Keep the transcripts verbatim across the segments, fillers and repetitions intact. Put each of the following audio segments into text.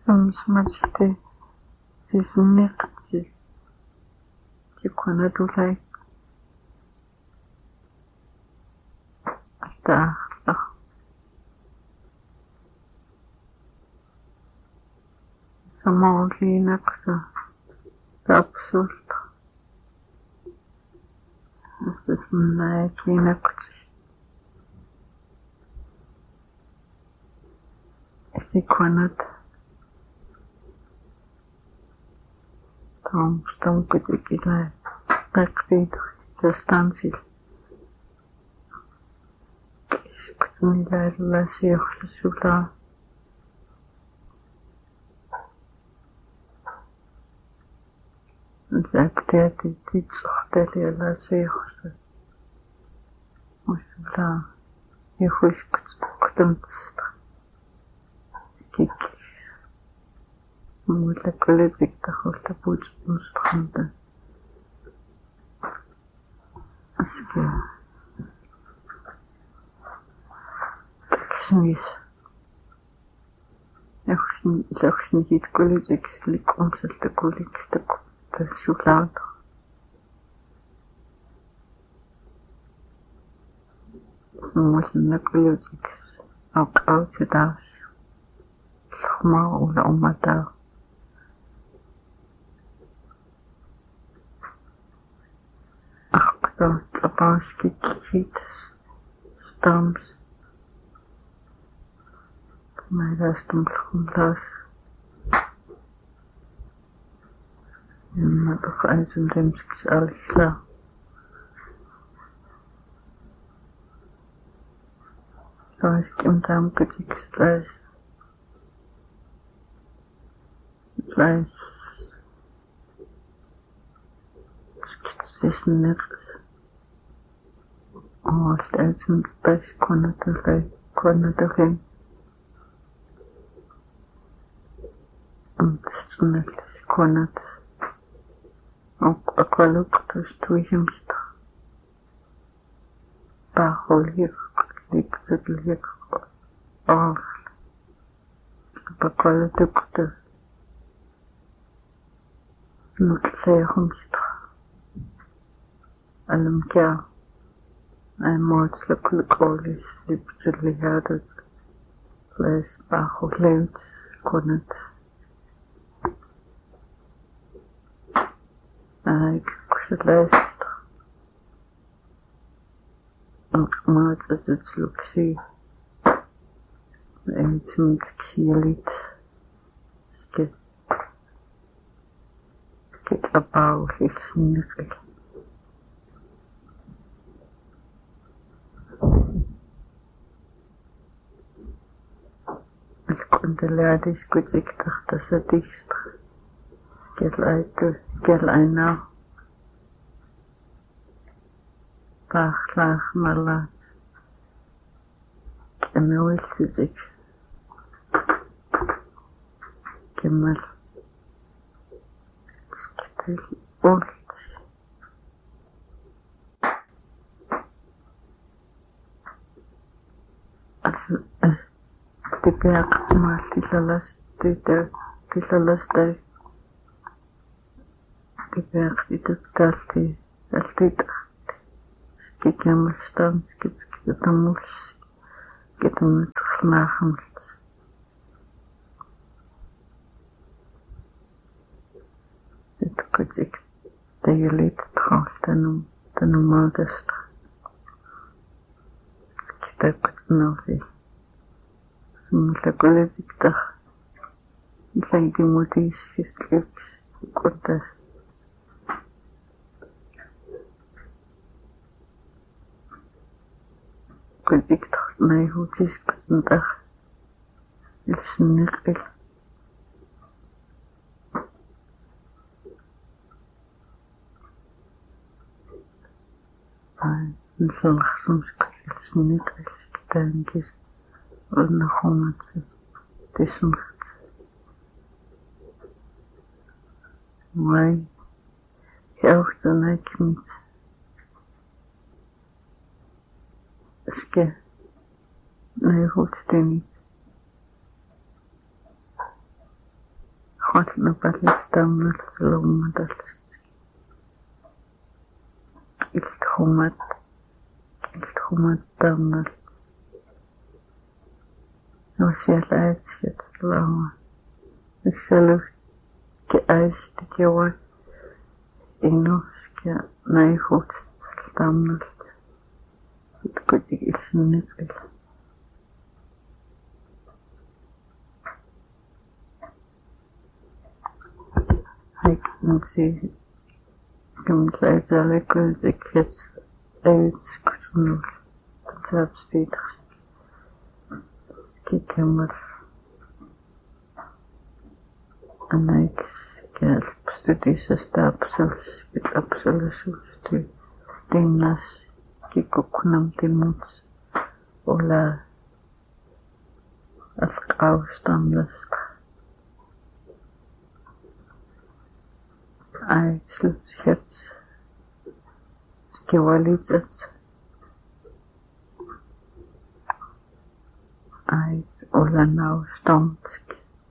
Samsmachite Disneyqti Chiqanatulay Ataaqla Samauliinaqsa Kapsulta Asmanakiinaqti Chiqanat Tom stamkutsikilai Taqridu Jastansil Kiskunilai Siuxlusula Zakteati Titsohtali ala Siuxlu Usula Yuhushkutskutumtsta Kiki Mulla kollesikta hulta puutmustamta Aske Taksmis Yaxshin Yaxshin hit kollesikislik omsalta kollesikta Sulaata Mulla kollesikis Aqautitaas Lhma ula ummata Aqqa Tapaski Kit Stamps Mairastum Lhumlas Yamma Tuqaisum Rimskis Alishla Raiskim Tamkutiks Lais Lais Skitsisnir Oort Eisum Stais Konatulai Konatulai Amtsunelis Konat Aqualoctus Tuihimsta Baholir Lixidlik Off Aqualoctus Nutseihumsta Alamkia I mods Lakulicolis Lipsiliadas Les Baholins Konat I Kushalaist Mods as it's Luxi and some Xielit Skit Get about his niggle. Condelades kutsik tahta satista. Kel aitu, kel aina. Pahlaach malat. Kemal sidik. Kemal. Skitel olt. Tipeaqsma tilalas tita tilalas tai tipeaqsi tuttalti altita kikamastan skitskitamus kitamutsxnaxmlt sitkutik tayalit txaltanum tanumadast skitakutnovi Mulla kollesikta Lagi mutis Fisklips Kuntas Kollesikta Naihutis Kuntah Ilsniqil Nsalxsums Kutilsniqil Kitangis Olna Homatsi Tismcht Wai Hjauchtanai Kmit Ske Nei Hotstenit qallnapallistaamnal salummatallas iltrumat iltrumattaarnal nusialaatigat laama iksalus ki aistikiwa inuskia naihuutstaamnal sitkutik ilsinniqil Haikunsi kamtlaitaalakkuutikkat ayutskutsunul taapspiiters kikkammal anaiks kaalpstudissastaapsuls pitapsulussuusti tinnas kikukkunam timuts ola alqaustamlasqa Aitslutsjats skivalitsats Ait olanaustamtsk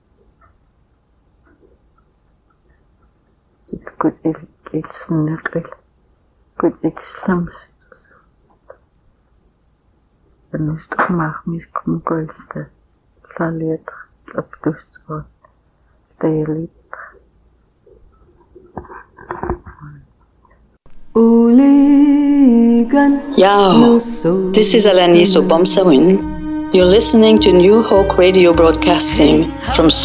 Sit kut ilkitsneqil kut ikslams Anistqmaarmiskumkoilta lalliat aptustqut tayalit Yao, this is Alaniso Bomsawin. You're listening to New Hope Radio Broadcasting from